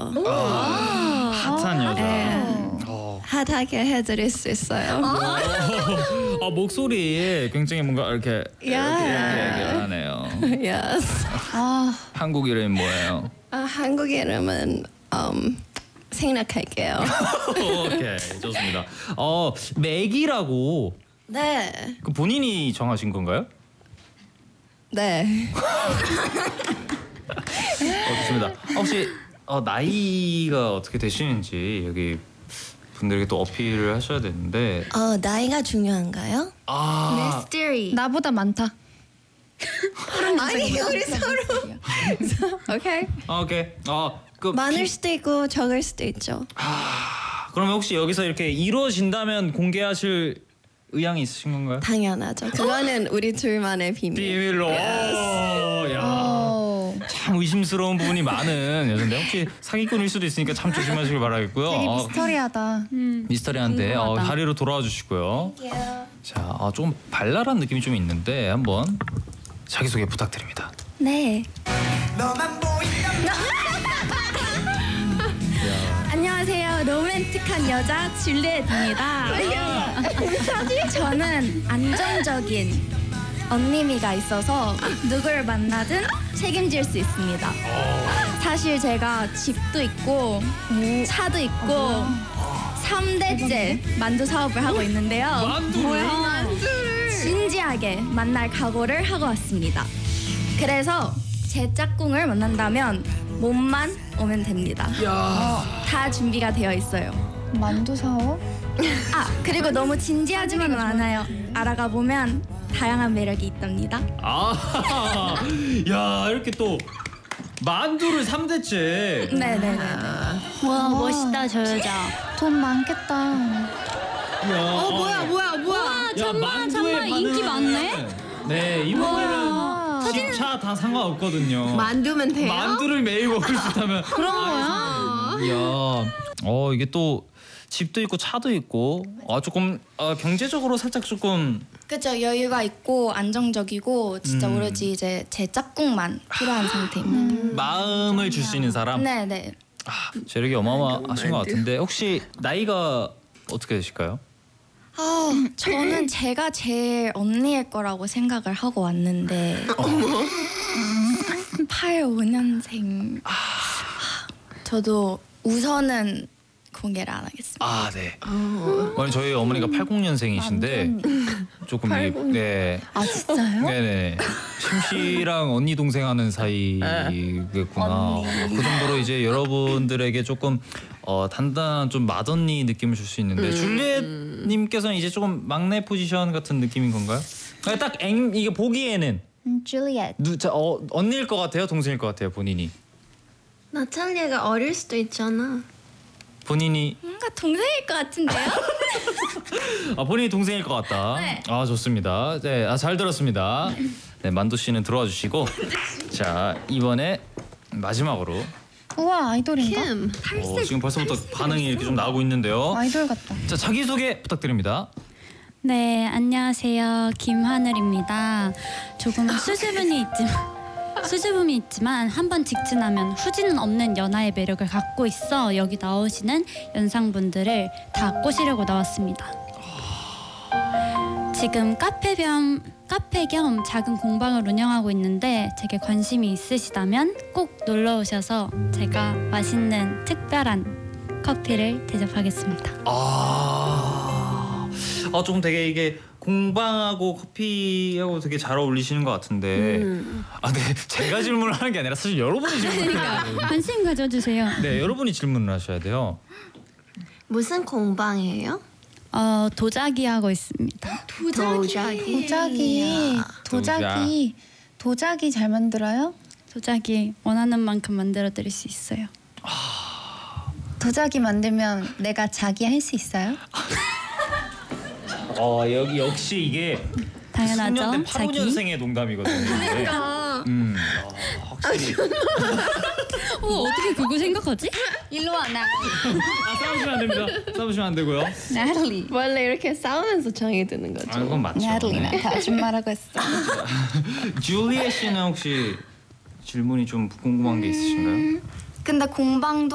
여자예요. 핫한 여자. 네. 핫하게 해드릴 수 있어요. 목소리에 굉장히 뭔가 이렇게 하네요. Yes. 한국 이름이 뭐예요? 한국 이름은 생략할게요. 오케이, 좋습니다. 맥이라고 네. 그 본인이 정하신 건가요? 네. 좋습니다. 혹시 나이가 어떻게 되시는지 여기 분들에게 또 어필을 하셔야 되는데. 나이가 중요한가요? 미스터리. 나보다 많다. 아니 우리 서로. 오케이. 오케이. 많을 수도 있고 적을 수도 있죠. 그러면 혹시 여기서 이렇게 이루어진다면 공개하실 의향이 있으신 건가요? 당연하죠. 그거는 우리 둘만의 비밀. 비밀로. 참 의심스러운 부분이 많은 여잔데 혹시 사기꾼일 수도 있으니까 참 조심하시길 바라겠고요. 되게 미스터리하다. 미스터리한데 궁금하다. 자리로 돌아와 주시고요. 자, 좀 발랄한 느낌이 좀 있는데 한번 자기소개 부탁드립니다. 네. 안녕하세요. 로맨틱한 여자 줄리엣입니다. 저는 안정적인 언니미가 있어서 누굴 만나든 책임질 수 있습니다. 사실 제가 집도 있고 차도 있고 3대째 만두 사업을 하고 있는데요. 만두를? 진지하게 만날 각오를 하고 왔습니다. 그래서 제 짝꿍을 만난다면 몸만 오면 됩니다. 다 준비가 되어 있어요. 만두 사업? 그리고 너무 진지하지만은 않아요. 알아가 보면 다양한 매력이 있답니다. 야, 이렇게 또 만두를 3대째. 네네네. 와 멋있다 저 여자. 돈 많겠다. 야, 와 만두의 정말 인기 반응은- 많네. 네, 이번에는 집차 다 상관없거든요. 만두면 돼요? 만두를 매일 먹을 수 있다면. 그런 거야. 이야, 이게 또 집도 있고 차도 있고, 조금 경제적으로 살짝 조금. 그죠. 여유가 있고 안정적이고 진짜 오로지 이제 제 짝꿍만 필요한 상태입니다. 마음을 줄 수 있는 사람. 네네. 재력이 어마어마하신 것 같은데 혹시 나이가 어떻게 되실까요? 저는 제가 제일 언니일 거라고 생각을 하고 왔는데 85년생. 저도 우선은 공개를 안 하겠습니다. 네. 아니, 저희 어머니가 80년생이신데 조금 네. 진짜요? 네네. 심씨랑 언니 동생 하는 사이겠구나. 그 정도로 이제 여러분들에게 조금 단단한 좀 맏언니 느낌을 줄 수 있는데 줄리엣님께서는 이제 조금 막내 포지션 같은 느낌인 건가요? 그러니까 딱 이게 보기에는 줄리엣. 언니일 것 같아요, 동생일 것 같아요, 본인이. 나탈리아가 어릴 수도 있잖아. 본인이 뭔가 동생일 것 같은데요? 본인이 동생일 것 같다. 네. 좋습니다. 네, 잘 들었습니다. 네, 만두 씨는 들어와 주시고 자 이번에 마지막으로 우와 아이돌인가? 지금 벌써부터 반응이 이렇게 좀 나오고 있는데요. 아이돌 같다. 자 자기 소개 부탁드립니다. 네 안녕하세요 김하늘입니다. 조금 수줍음이 있지만 한번 직진하면 후지는 없는 연하의 매력을 갖고 있어 여기 나오시는 연상분들을 다 꼬시려고 나왔습니다. 지금 카페 겸 작은 공방을 운영하고 있는데 제게 관심이 있으시다면 꼭 놀러 오셔서 제가 맛있는 특별한 커피를 대접하겠습니다. 조금 되게 이게 공방하고 커피하고 되게 잘 어울리시는 것 같은데 네, 제가 질문을 하는 게 아니라 사실 여러분이 질문을 해야 돼요. 관심 가져주세요. 네, 여러분이 질문을 하셔야 돼요. 무슨 공방이에요? 도자기 하고 있습니다. 도자기 잘 만들어요? 도자기 원하는 만큼 만들어 드릴 수 있어요. 도자기 만들면 내가 자기 할 수 있어요? 여기 역시 이게 당연하죠. 85년생의 농담이거든요. 그러니까. 확실히. 어떻게 그거 생각하지? 일로 와 나. 싸우시면 안 됩니다. 싸우시면 안 되고요. 나탈리. 원래 이렇게 싸우면서 정이 드는 거죠. 그건 맞죠. 나탈리 네. 나 거짓말하고 했어. 줄리엣 씨는 혹시 질문이 좀 궁금한 게 있으신가요? 근데 공방도